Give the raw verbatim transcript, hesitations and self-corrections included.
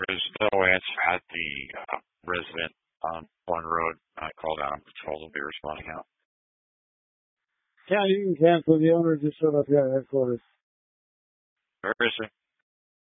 There's no answer at the uh, resident on one road. I called out on patrol. They'll be responding out. Yeah, you can cancel. The owner just showed up here at headquarters. Where is it?